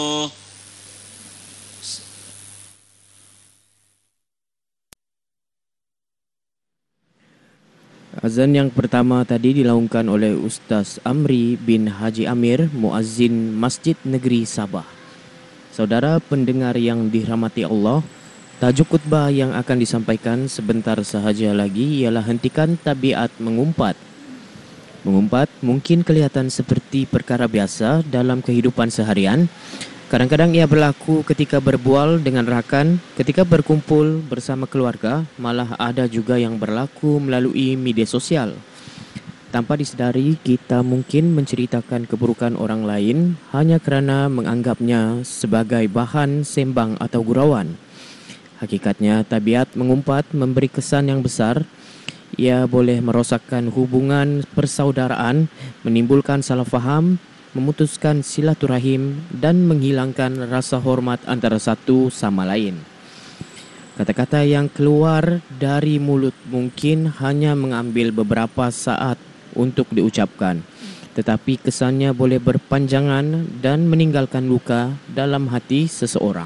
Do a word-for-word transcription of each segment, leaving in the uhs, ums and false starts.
Azan yang pertama tadi dilaungkan oleh Ustaz Amri bin Haji Amir, Muazzin Masjid Negeri Sabah. Saudara pendengar yang dirahmati Allah, tajuk khutbah yang akan disampaikan sebentar sahaja lagi ialah hentikan tabiat mengumpat. Mengumpat mungkin kelihatan seperti perkara biasa dalam kehidupan seharian. Kadang-kadang ia berlaku ketika berbual dengan rakan, ketika berkumpul bersama keluarga, malah ada juga yang berlaku melalui media sosial. Tanpa disedari, kita mungkin menceritakan keburukan orang lain hanya kerana menganggapnya sebagai bahan sembang atau gurauan. Hakikatnya, tabiat mengumpat memberi kesan yang besar. Ia boleh merosakkan hubungan persaudaraan, menimbulkan salah faham, memutuskan silaturahim dan menghilangkan rasa hormat antara satu sama lain. Kata-kata yang keluar dari mulut mungkin hanya mengambil beberapa saat untuk diucapkan, tetapi kesannya boleh berpanjangan dan meninggalkan luka dalam hati seseorang.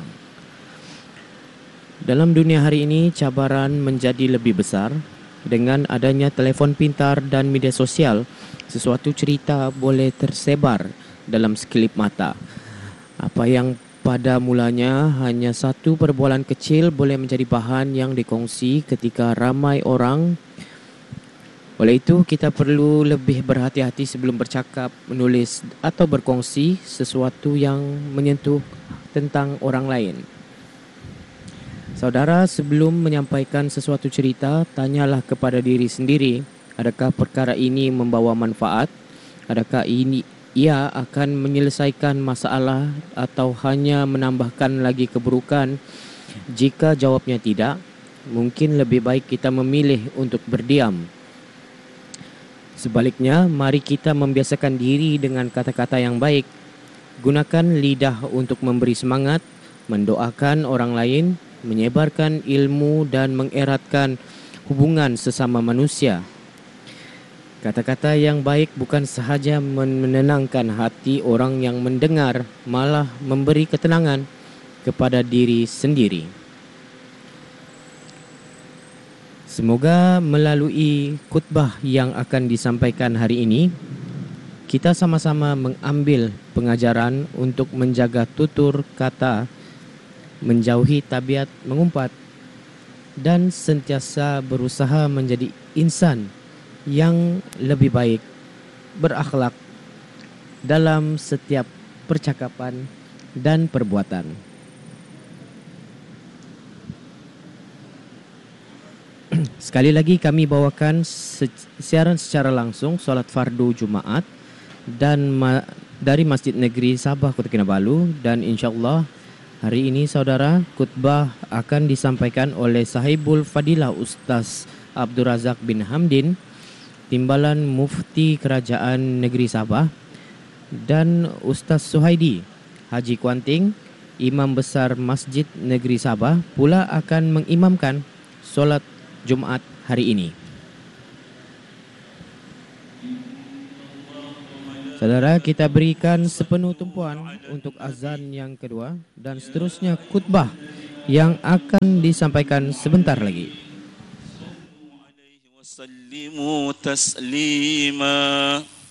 Dalam dunia hari ini, cabaran menjadi lebih besar. Dengan adanya telefon pintar dan media sosial, sesuatu cerita boleh tersebar dalam sekelip mata. Apa yang pada mulanya hanya satu perbualan kecil boleh menjadi bahan yang dikongsi ketika ramai orang. Oleh itu, kita perlu lebih berhati-hati sebelum bercakap, menulis atau berkongsi sesuatu yang menyentuh tentang orang lain. Saudara, sebelum menyampaikan sesuatu cerita, tanyalah kepada diri sendiri, adakah perkara ini membawa manfaat? Adakah ini ia akan menyelesaikan masalah atau hanya menambahkan lagi keburukan? Jika jawabnya tidak, mungkin lebih baik kita memilih untuk berdiam. Sebaliknya, mari kita membiasakan diri dengan kata-kata yang baik. Gunakan lidah untuk memberi semangat, mendoakan orang lain, menyebarkan ilmu dan mengeratkan hubungan sesama manusia. Kata-kata yang baik bukan sahaja menenangkan hati orang yang mendengar, malah memberi ketenangan kepada diri sendiri. Semoga melalui khutbah yang akan disampaikan hari ini, kita sama-sama mengambil pengajaran untuk menjaga tutur kata, menjauhi tabiat mengumpat, dan sentiasa berusaha menjadi insan yang lebih baik, berakhlak dalam setiap percakapan dan perbuatan. Sekali lagi kami bawakan siaran secara langsung solat fardu Jumaat dan ma- dari Masjid Negeri Sabah, Kota Kinabalu, dan insyaAllah hari ini saudara, khutbah akan disampaikan oleh Sahibul Fadilah Ustaz Abdul Razak bin Hamdin, Timbalan Mufti Kerajaan Negeri Sabah, dan Ustaz Suhaidi Haji Kuanting, Imam Besar Masjid Negeri Sabah, pula akan mengimamkan solat Jumaat hari ini. Saudara, kita berikan sepenuh tumpuan untuk azan yang kedua dan seterusnya khutbah yang akan disampaikan sebentar lagi. Sallimu taslima.